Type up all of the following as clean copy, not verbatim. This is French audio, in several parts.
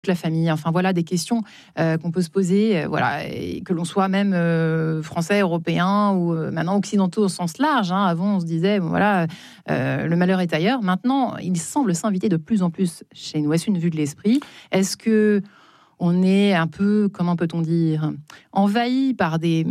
la famille. Enfin voilà des questions qu'on peut se poser, voilà, et que l'on soit même français, européen ou maintenant occidentaux au sens large. Avant, on se disait voilà, le malheur est ailleurs. Maintenant, il semble s'inviter de plus en plus chez nous. Est-ce une vue de l'esprit? Est-ce que on est un peu, comment peut-on dire, envahi par des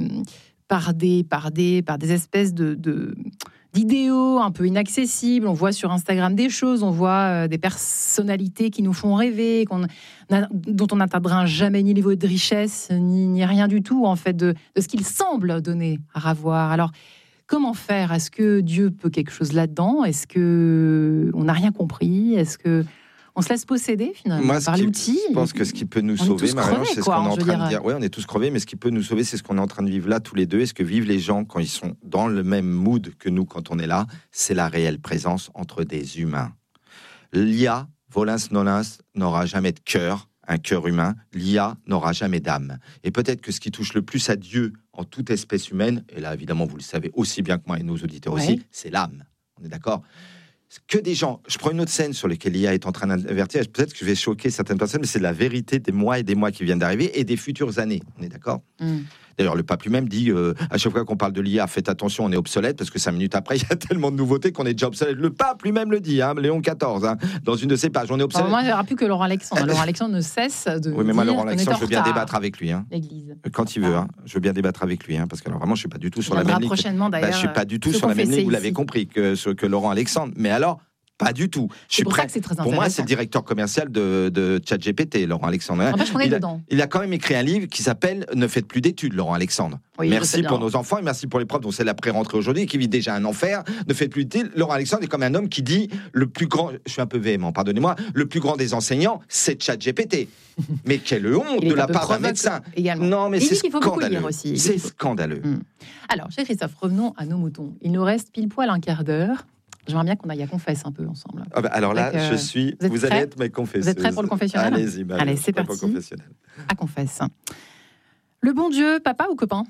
espèces d'idéaux un peu inaccessibles. On voit sur Instagram des choses, on voit des personnalités qui nous font rêver, dont on n'atteindra jamais ni niveau de richesse, ni rien du tout, en fait, de ce qu'il semble donner à avoir. Alors, comment faire? Est-ce que Dieu peut quelque chose là-dedans? Est-ce qu'on n'a rien compris? Est-ce que on se laisse posséder finalement par l'outil? Je pense que ce qui peut nous sauver, Marianne, c'est ce qu'on est en train de dire. Oui, on est tous crevés, mais ce qui peut nous sauver, c'est ce qu'on est en train de vivre là tous les deux. Et ce que vivent les gens quand ils sont dans le même mood que nous quand on est là, c'est la réelle présence entre des humains. L'IA, volens nolens, n'aura jamais de cœur, un cœur humain. L'IA n'aura jamais d'âme. Et peut-être que ce qui touche le plus à Dieu en toute espèce humaine, et là évidemment vous le savez aussi bien que moi et nos auditeurs aussi, c'est l'âme. On est d'accord ? Que des gens, je prends une autre scène sur laquelle l'IA est en train d'invertir, peut-être que je vais choquer certaines personnes, mais c'est la vérité des mois et des mois qui viennent d'arriver et des futures années, on est d'accord? D'ailleurs, le pape lui-même dit, à chaque fois qu'on parle de l'IA, faites attention, on est obsolète, parce que 5 minutes après, il y a tellement de nouveautés qu'on est déjà obsolète. Le pape lui-même le dit, Léon XIV, dans une de ses pages, on est obsolète. Moi, il n'y aura plus que Laurent Alexandre. Laurent Alexandre ne cesse de oui, mais moi, dire Laurent Alexandre, je veux bien débattre avec lui. L'Église. Quand il veut, je veux bien débattre avec lui, parce que alors, vraiment, je ne suis pas du tout sur la même ligne. Prochainement, d'ailleurs. Je ne suis pas du tout sur la même ligne, vous l'avez compris, que Laurent Alexandre. Mais alors, pas du tout. C'est pour ça que c'est très intéressant. Pour moi, c'est le directeur commercial de ChatGPT, Laurent Alexandre. Il a quand même écrit un livre qui s'appelle « Ne faites plus d'études », Laurent Alexandre. Oui, merci pour nos enfants et merci pour les profs dont c'est la pré-rentrée aujourd'hui et qui vivent déjà un enfer. Ne faites plus d'études. Laurent Alexandre est comme un homme qui dit le plus grand, je suis un peu véhément, pardonnez-moi, le plus grand des enseignants, c'est ChatGPT. Mais quelle honte de la part d'un médecin. Également. Non, mais c'est scandaleux. Aussi. C'est scandaleux. Alors, cher Christophe, revenons à nos moutons. Il nous reste pile poil un quart d'heure. J'aimerais bien qu'on aille à confesse un peu ensemble. Alors là, je suis. Vous allez être mes confesseuses. Vous êtes prêts pour le confessionnal? Allez-y, allez, c'est parti. À confesse. Le bon Dieu, papa ou copain?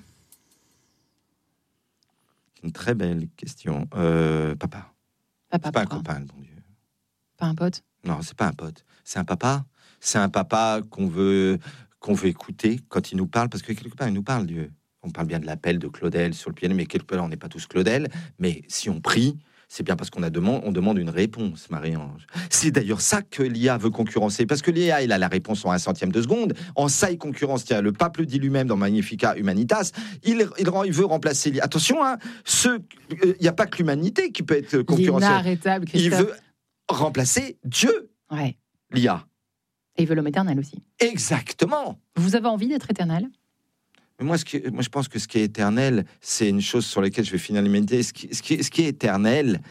Une très belle question. Papa. C'est pas un copain, le bon Dieu. Pas un pote? Non, c'est pas un pote. C'est un papa. C'est un papa qu'on veut écouter quand il nous parle, parce que quelque part, il nous parle, Dieu. On parle bien de l'appel de Claudel sur le piano, mais quelque part, on n'est pas tous Claudel. Mais si on prie, c'est bien parce qu'on demande une réponse, Marie-Ange. C'est d'ailleurs ça que l'IA veut concurrencer, parce que l'IA, il a la réponse en 1/100 de seconde. En ça, il concurrence. Tiens, le pape le dit lui-même dans Magnificat Humanitas. Il veut remplacer l'IA. Attention, il n'y a pas que l'humanité qui peut être concurrencée. Inarrêtable, Christophe. Il veut remplacer Dieu, l'IA. Et il veut l'homme éternel aussi. Exactement. Vous avez envie d'être éternel? Moi, je pense que ce qui est éternel, c'est une chose sur laquelle je vais finir l'humanité. Ce qui est éternel,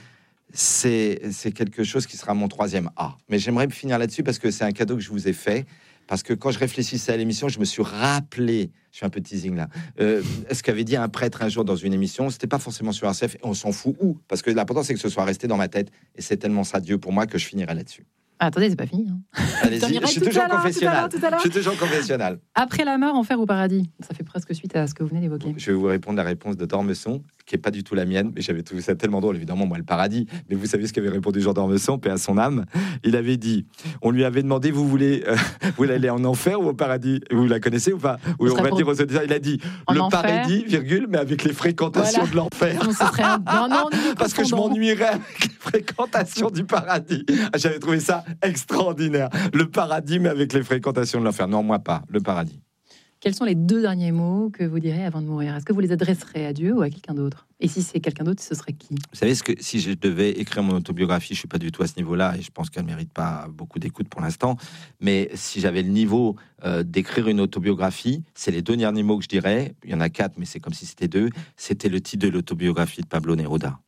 c'est quelque chose qui sera mon 3e A. Mais j'aimerais finir là-dessus parce que c'est un cadeau que je vous ai fait. Parce que quand je réfléchissais à l'émission, je me suis rappelé, je fais un peu teasing là, ce qu'avait dit un prêtre un jour dans une émission. C'était pas forcément sur RCF, et on s'en fout où. Parce que l'important, c'est que ce soit resté dans ma tête. Et c'est tellement ça, Dieu, pour moi, que je finirai là-dessus. Attendez, c'est pas fini. Allez-y, je suis toujours confessionnal. Je suis toujours confessionnal. Après la mort, enfer ou paradis? Ça fait presque suite à ce que vous venez d'évoquer. Je vais vous répondre la réponse de Dormesson, qui est pas du tout la mienne, mais j'avais trouvé ça tellement drôle, évidemment, moi, le paradis. Mais vous savez ce qu'avait répondu Jean Dormesson, paix à son âme. Il avait dit, on lui avait demandé, vous voulez aller en enfer ou au paradis? Vous la connaissez ou pas? Oui, on va dire aux auditeurs, il a dit, le paradis, virgule, mais avec les fréquentations de l'enfer. Non, parce que je m'ennuierais avec les fréquentations du paradis. J'avais trouvé ça extraordinaire. Le paradis, mais avec les fréquentations de l'enfer. Non, moi pas, le paradis. Quels sont les 2 derniers mots que vous direz avant de mourir? Est-ce que vous les adresserez à Dieu ou à quelqu'un d'autre? Et si c'est quelqu'un d'autre, ce serait qui? Vous savez, si je devais écrire mon autobiographie, je suis pas du tout à ce niveau-là, et je pense qu'elle mérite pas beaucoup d'écoute pour l'instant, mais si j'avais le niveau d'écrire une autobiographie, c'est les 2 derniers mots que je dirais. Il y en a 4, mais c'est comme si c'était 2. C'était le titre de l'autobiographie de Pablo Neruda.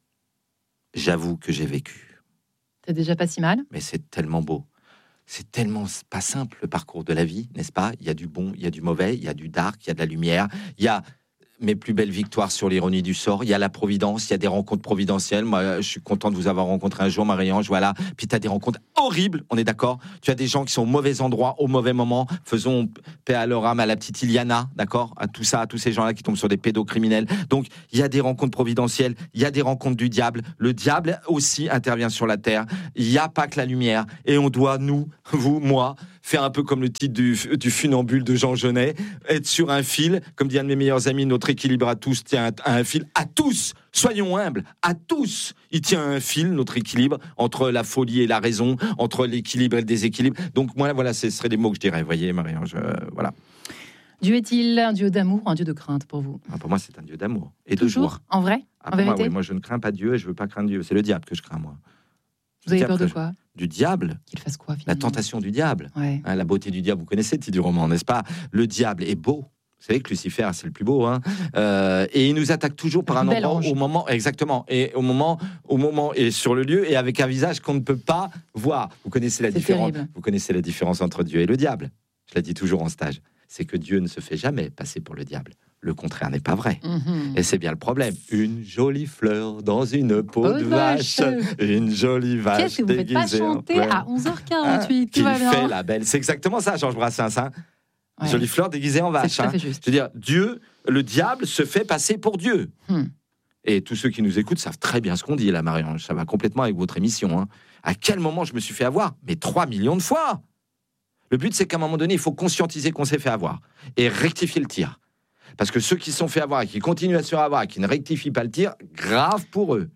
J'avoue que j'ai vécu. C'est déjà pas si mal. Mais c'est tellement beau. C'est tellement pas simple, le parcours de la vie, n'est-ce pas? Il y a du bon, il y a du mauvais, il y a du dark, il y a de la lumière, il y a mes plus belles victoires sur l'ironie du sort, il y a la providence, il y a des rencontres providentielles. Moi, je suis content de vous avoir rencontré un jour, Marie-Ange, voilà. Puis tu as des rencontres horribles, on est d'accord? Tu as des gens qui sont au mauvais endroit, au mauvais moment. Faisons paix à leur âme, à la petite Iliana, d'accord? À tout ça, à tous ces gens-là qui tombent sur des pédocriminels. Donc, il y a des rencontres providentielles, il y a des rencontres du diable. Le diable aussi intervient sur la terre. Il n'y a pas que la lumière. Et on doit, nous, vous, moi, faire un peu comme le titre du funambule de Jean Genet, être sur un fil, comme dit un de mes meilleurs amis, notre équilibre à tous tient à un fil, à tous, soyons humbles, à tous, il tient à un fil, notre équilibre, entre la folie et la raison, entre l'équilibre et le déséquilibre. Donc moi, voilà, ce seraient les mots que je dirais, vous voyez, Marie-Ange, voilà. Dieu est-il un Dieu d'amour ou un Dieu de crainte pour vous? Pour moi, c'est un Dieu d'amour. Et toujours, de joie. En vrai? En vérité? Moi, je ne crains pas Dieu et je ne veux pas craindre Dieu. C'est le diable que je crains, moi. Vous avez peur de quoi? Du diable. Qu'il fasse quoi, finalement? La tentation du diable. Ouais. La beauté du diable, vous connaissez le titre du roman, n'est-ce pas? Le diable est beau. Vous savez que Lucifer, c'est le plus beau, hein. Et il nous attaque toujours par un endroit, au moment, exactement, et au moment, et sur le lieu, et avec un visage qu'on ne peut pas voir. Vous connaissez la différence. Vous connaissez la différence entre Dieu et le diable. Je la dis toujours en stage. C'est que Dieu ne se fait jamais passer pour le diable. Le contraire n'est pas vrai. Et c'est bien le problème. Une jolie fleur dans une peau de vache. Une jolie vache. Qu'est-ce que vous ne faites pas chanter à 11h48? Qui fait la belle. C'est exactement ça, Georges Brassens. Hein. Ouais. Jolie fleur déguisée en vache. Hein. C'est-à-dire, Dieu, le diable se fait passer pour Dieu. Et tous ceux qui nous écoutent savent très bien ce qu'on dit, là, Marie-Ange. Ça va complètement avec votre émission. Hein. À quel moment je me suis fait avoir? Mais 3 millions de fois. Le but, c'est qu'à un moment donné, il faut conscientiser qu'on s'est fait avoir et rectifier le tir. Parce que ceux qui se sont fait avoir et qui continuent à se faire avoir et qui ne rectifient pas le tir, grave pour eux.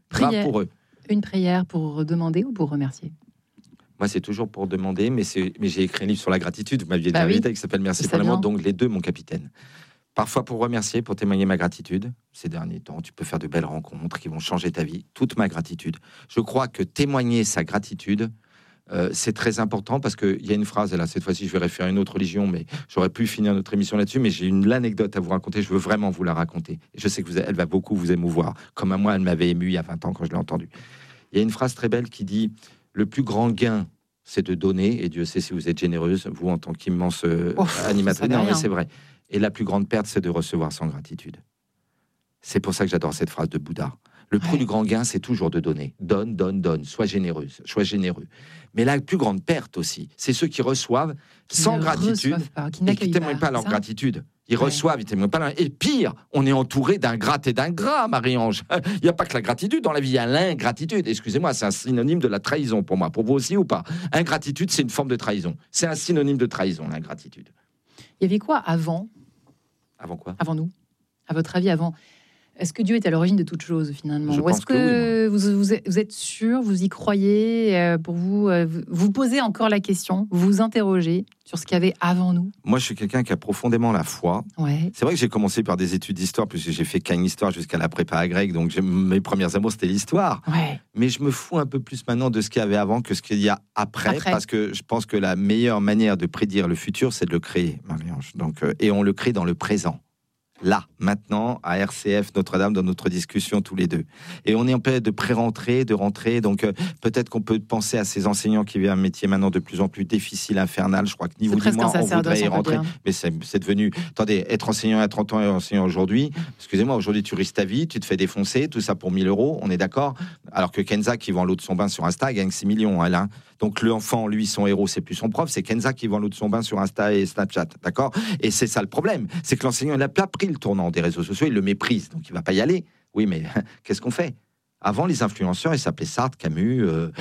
Une prière pour demander ou pour remercier? Moi, c'est toujours pour demander, mais j'ai écrit un livre sur la gratitude. Vous m'aviez dit invité qui s'appelle Merci pour l'amour, donc les deux, mon capitaine. Parfois pour remercier, pour témoigner ma gratitude. Ces derniers temps, tu peux faire de belles rencontres qui vont changer ta vie. Toute ma gratitude. Je crois que témoigner sa gratitude, c'est très important parce qu'il y a une phrase, et là cette fois-ci je vais référer à une autre religion, mais j'aurais pu finir notre émission là-dessus, mais j'ai une anecdote à vous raconter, je veux vraiment vous la raconter. Et je sais que elle va beaucoup vous émouvoir, comme à moi elle m'avait ému il y a 20 ans quand je l'ai entendue. Il y a une phrase très belle qui dit « Le plus grand gain, c'est de donner, et Dieu sait si vous êtes généreuse, vous en tant qu'immense animatrice, non mais c'est vrai. Et la plus grande perte, c'est de recevoir sans gratitude. » C'est pour ça que j'adore cette phrase de Bouddha. Le plus grand gain, c'est toujours de donner. Donne, donne, donne. Sois généreuse, sois généreux. Mais la plus grande perte aussi, c'est ceux qui reçouvent sans gratitude et qui ne témoignent pas leur gratitude. Ils reçoivent, ils ne témoignent pas. Et pire, on est entouré d'ingrats et d'ingrats, Marie-Ange. Il n'y a pas que la gratitude dans la vie, il y a l'ingratitude. Excusez-moi, c'est un synonyme de la trahison pour moi. Pour vous aussi ou pas? Ingratitude, c'est une forme de trahison. C'est un synonyme de trahison, l'ingratitude. Il y avait quoi avant? Avant quoi? Avant nous. À votre avis, avant? Est-ce que Dieu est à l'origine de toute chose, finalement? Ou est-ce que oui, vous êtes sûr, vous y croyez, pour vous posez encore la question, vous vous interrogez sur ce qu'il y avait avant nous? Moi, je suis quelqu'un qui a profondément la foi. Ouais. C'est vrai que j'ai commencé par des études d'histoire, puisque j'ai fait qu'une histoire jusqu'à la prépa à grec, donc mes premières amours, c'était l'histoire. Ouais. Mais je me fous un peu plus maintenant de ce qu'il y avait avant que ce qu'il y a après, parce que je pense que la meilleure manière de prédire le futur, c'est de le créer, Marie-Ange. Donc, et on le crée dans le présent. Là, maintenant, à RCF Notre-Dame, dans notre discussion tous les deux. Et on est en période de pré-rentrée, de rentrée, donc peut-être qu'on peut penser à ces enseignants qui vivent un métier maintenant de plus en plus difficile, infernal. Je crois que ni vous ni moi, on voudrait y rentrer. Mais c'est devenu... Attendez, être enseignant à 30 ans et enseignant aujourd'hui, excusez-moi, aujourd'hui tu risques ta vie, tu te fais défoncer, tout ça pour 1 000 €, on est d'accord? Alors que Kenza, qui vend l'eau de son bain sur Insta, gagne 6 millions, elle, hein. Donc l'enfant, lui, son héros, c'est plus son prof, c'est Kenza qui vend l'eau de son bain sur Insta et Snapchat, d'accord? Et c'est ça le problème, c'est que l'enseignant, il n'a pas pris le tournant des réseaux sociaux, il le méprise, donc il va pas y aller. Oui, mais qu'est-ce qu'on fait? Avant, les influenceurs, ils s'appelaient Sartre, Camus,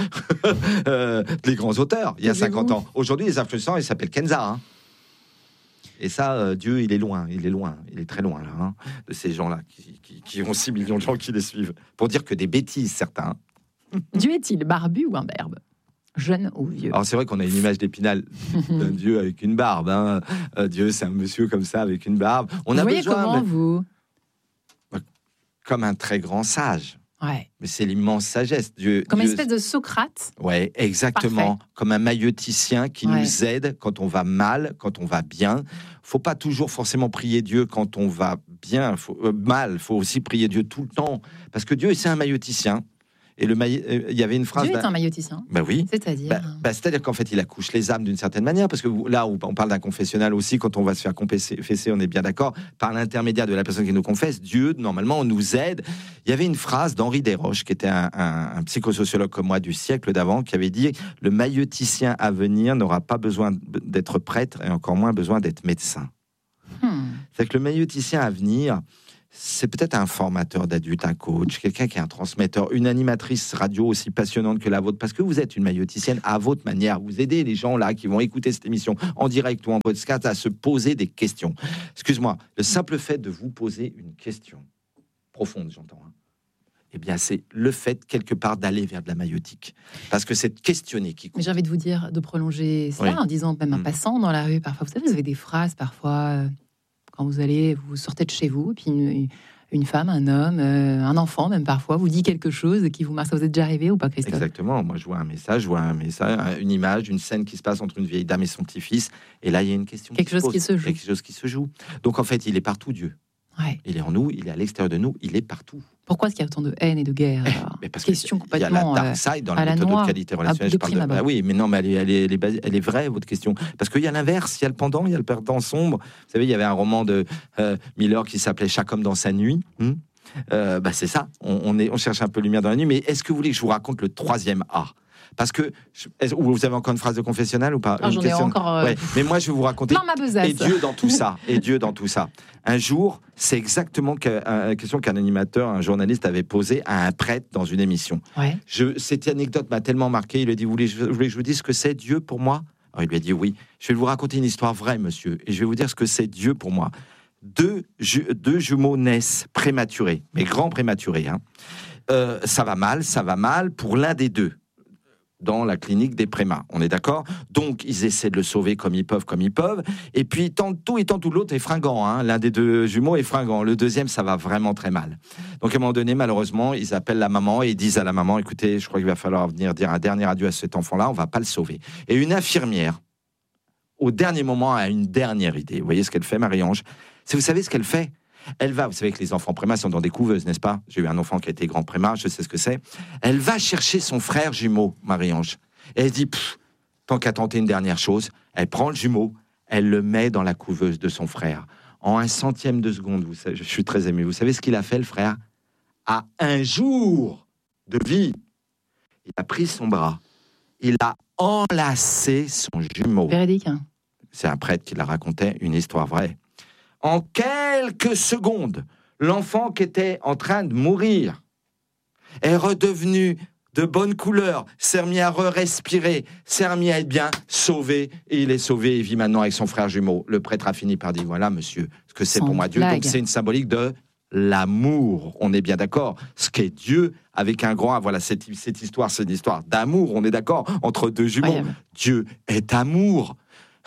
les grands auteurs, il y a 50 ans. Aujourd'hui, les influenceurs, ils s'appellent Kenza, hein. Et ça, Dieu, il est loin, il est très loin, là, hein, de ces gens-là qui ont 6 millions de gens qui les suivent, pour dire que des bêtises, certains. Dieu est-il barbu ou imberbe? Jeune ou vieux? Alors c'est vrai qu'on a une image d'Épinal d'un Dieu avec une barbe. Hein. Dieu, c'est un monsieur comme ça avec une barbe. Vous voyez comment, vous? Comme un très grand sage. Ouais. Mais c'est l'immense sagesse. Comme une espèce de Socrate. Ouais, exactement. Parfait. Comme un maïeuticien qui nous aide quand on va mal, quand on va bien. Faut pas toujours forcément prier Dieu quand on va bien, mal. Faut aussi prier Dieu tout le temps. Parce que Dieu, c'est un maïeuticien. Et il y avait une phrase. Dieu est un maïeuticien. Ben oui. C'est-à-dire c'est-à-dire qu'en fait, il accouche les âmes d'une certaine manière, parce que là où on parle d'un confessionnal aussi, quand on va se faire confesser, on est bien d'accord, par l'intermédiaire de la personne qui nous confesse, Dieu, normalement, on nous aide. Il y avait une phrase d'Henri Desroches, qui était un psychosociologue comme moi du siècle d'avant, qui avait dit « Le maïeuticien à venir n'aura pas besoin d'être prêtre et encore moins besoin d'être médecin. » C'est-à-dire que le maïeuticien à venir, c'est peut-être un formateur d'adultes, un coach, quelqu'un qui est un transmetteur, une animatrice radio aussi passionnante que la vôtre, parce que vous êtes une mailloticienne à votre manière. Vous aidez les gens là qui vont écouter cette émission en direct ou en podcast à se poser des questions. Excuse-moi, le simple fait de vous poser une question profonde, j'entends, eh bien, c'est le fait, quelque part, d'aller vers de la maïotique. Parce que c'est de questionner qui compte. Mais j'ai envie de vous dire, de prolonger ça en disant, même un passant dans la rue, parfois, vous savez, vous avez des phrases, parfois, quand vous sortez de chez vous, et puis une femme, un homme, un enfant, même parfois, vous dit quelque chose qui vous marque. Ça vous est déjà arrivé ou pas, Christophe ? Exactement. Moi, je vois un message, une image, une scène qui se passe entre une vieille dame et son petit-fils. Et là, il y a une question quelque chose qui se joue. Donc, en fait, il est partout, Dieu. Ouais. Il est en nous, il est à l'extérieur de nous, il est partout. Pourquoi est-ce qu'il y a autant de haine et de guerre mais parce question qu'il y a la dark side dans la méthode de qualité relationnelle. Je parle de... oui, mais non, mais elle est vraie, votre question. Parce qu'il y a l'inverse, il y a le pendant, il y a le perdant sombre. Vous savez, il y avait un roman de Miller qui s'appelait Chaque homme dans sa nuit. C'est ça, on cherche un peu lumière dans la nuit. Mais est-ce que vous voulez que je vous raconte le 3e A ? Parce que vous avez encore une phrase de confessionnal ou pas? J'en ai encore. Mais moi, je vais vous raconter. Non, ma besace. Et Dieu dans tout ça. Un jour, c'est exactement la question qu'un animateur, un journaliste avait posée à un prêtre dans une émission. Ouais. Cette anecdote m'a tellement marqué. Il lui a dit, vous voulez que je vous dise ce que c'est Dieu pour moi? Alors, il lui a dit oui. Je vais vous raconter une histoire vraie, monsieur, et je vais vous dire ce que c'est Dieu pour moi. Deux jumeaux naissent prématurés, mais grands prématurés. Ça va mal pour l'un des deux. Dans la clinique des prémas, on est d'accord? Donc, ils essaient de le sauver comme ils peuvent. Et puis, tant tout, l'autre est fringant. L'un des deux jumeaux est fringant. Le deuxième, ça va vraiment très mal. Donc, à un moment donné, malheureusement, ils appellent la maman et ils disent à la maman, écoutez, je crois qu'il va falloir venir dire un dernier adieu à cet enfant-là, on va pas le sauver. Et une infirmière, au dernier moment, a une dernière idée. Vous voyez ce qu'elle fait, Marie-Ange? Vous savez ce qu'elle fait? Elle va, vous savez que les enfants prémas sont dans des couveuses, n'est-ce pas? J'ai eu un enfant qui a été grand préma, je sais ce que c'est. Elle va chercher son frère jumeau, Marie-Ange. Et elle dit, tant qu'à tenter une dernière chose, elle prend le jumeau, elle le met dans la couveuse de son frère. En 1/100 de seconde, vous savez, je suis très ému. Vous savez ce qu'il a fait, le frère? À 1 jour de vie, il a pris son bras, il a enlacé son jumeau. Véridique, C'est un prêtre qui la racontait, une histoire vraie. En quelques secondes, l'enfant qui était en train de mourir est redevenu de bonne couleur, s'est remis à respirer, s'est remis à être bien, sauvé, et il est sauvé, il vit maintenant avec son frère jumeau. Le prêtre a fini par dire, voilà monsieur, ce que c'est pour moi Dieu. Donc c'est une symbolique de l'amour, on est bien d'accord. Ce qu'est Dieu avec un grand A, voilà, cette histoire, c'est une histoire d'amour, on est d'accord, entre deux jumeaux. Incroyable. Dieu est amour.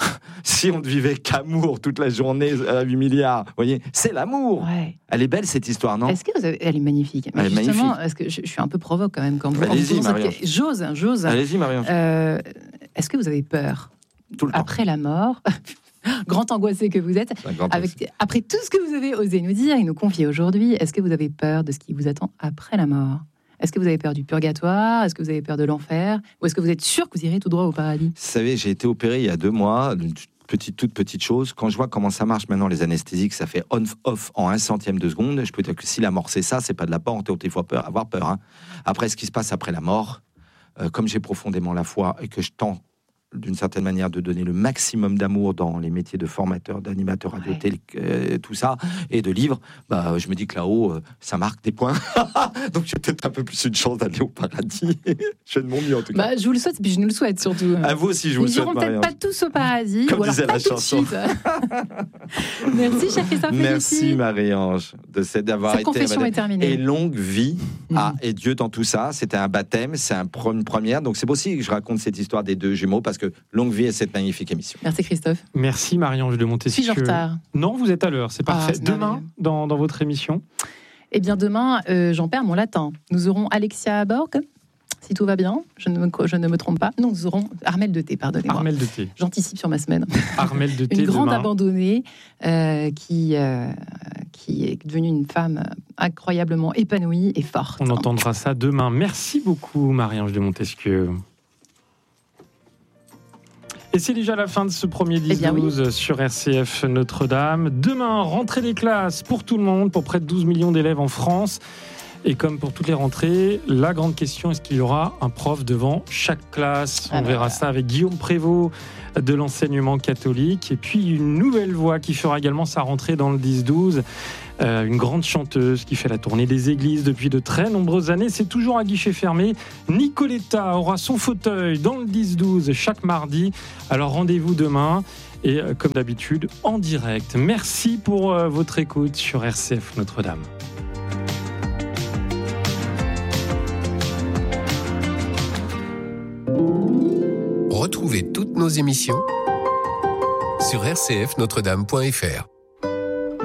Si on ne vivait qu'amour toute la journée à 8 milliards, vous voyez, c'est l'amour. Ouais. Elle est belle cette histoire, non? Est-ce que elle est magnifique? Mais elle est magnifique. Parce que je suis un peu provoque quand même quand vous. Allez-y, Marion. J'ose. Allez-y, Marion. Est-ce que vous avez peur tout le temps après la mort? Grand angoissé que vous êtes. Après tout ce que vous avez osé nous dire et nous confier aujourd'hui, est-ce que vous avez peur de ce qui vous attend après la mort? Est-ce que vous avez peur du purgatoire? Est-ce que vous avez peur de l'enfer? Ou est-ce que vous êtes sûr que vous irez tout droit au paradis? Vous savez, j'ai été opéré il y a 2 mois, d'une toute petite chose. Quand je vois comment ça marche maintenant, les anesthésiques, ça fait on-off en 1/100 de seconde. Je peux dire que si la mort c'est ça, c'est pas de la peur, il faut avoir peur. Après, ce qui se passe après la mort, comme j'ai profondément la foi et que je tends d'une certaine manière de donner le maximum d'amour dans les métiers de formateur, d'animateur radio, télé, tout ça, et de livre, je me dis que là-haut, ça marque des points. Donc j'ai peut-être un peu plus une chance d'aller au paradis. Je fais de mon mieux en tout cas. Je vous le souhaite, et puis je nous le souhaite surtout. À vous aussi, je vous le souhaite. Ils n'iront peut-être pas tous au paradis, comme ou alors disait pas la tout chanson. De suite. Merci, cher Christophe. Merci Marie-Ange d'avoir été. Cette confession est terminée. Et longue vie et Dieu dans tout ça. C'était un baptême, c'est une première. Donc c'est aussi que je raconte cette histoire des 2 jumeaux parce que longue vie à cette magnifique émission. Merci Christophe. Merci Marie-Ange de Montesquieu. Suis-je en retard? Non, vous êtes à l'heure, c'est parfait. Demain, dans votre émission? Eh bien demain, j'en perds mon latin. Nous aurons Alexia Borg, si tout va bien, je ne me trompe pas. Non, nous aurons Armelle de Thé, pardonnez-moi. Armelle de Thé. J'anticipe sur ma semaine. Armelle de Thé. Une grande demain. abandonnée qui est devenue une femme incroyablement épanouie et forte. On entendra ça demain. Merci beaucoup Marie-Ange de Montesquieu. Et c'est déjà la fin de ce premier 10-12 sur RCF Notre-Dame. Demain, rentrée des classes pour tout le monde, pour près de 12 millions d'élèves en France. Et comme pour toutes les rentrées, la grande question, est-ce qu'il y aura un prof devant chaque classe ? On verra ça avec Guillaume Prévost de l'enseignement catholique. Et puis une nouvelle voix qui fera également sa rentrée dans le 10-12. Une grande chanteuse qui fait la tournée des églises depuis de très nombreuses années. C'est toujours à guichet fermé. Nicoletta aura son fauteuil dans le 10-12 chaque mardi. Alors rendez-vous demain et comme d'habitude en direct. Merci pour votre écoute sur RCF Notre-Dame. Retrouvez toutes nos émissions sur rcfnotredame.fr.